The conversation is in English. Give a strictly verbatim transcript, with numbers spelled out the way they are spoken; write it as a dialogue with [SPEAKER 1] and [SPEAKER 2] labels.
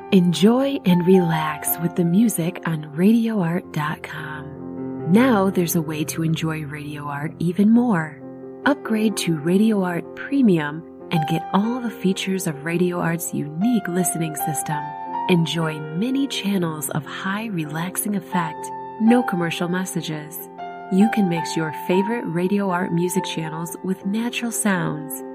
[SPEAKER 1] Enjoy and relax with the music on radio art dot com. Now there's a way to enjoy Radio Art even more. Upgrade to Radio Art Premium and get all the features of Radio Art's unique listening system. Enjoy many channels of high relaxing effect, no commercial messages. You can mix your favorite Radio Art music channels with natural sounds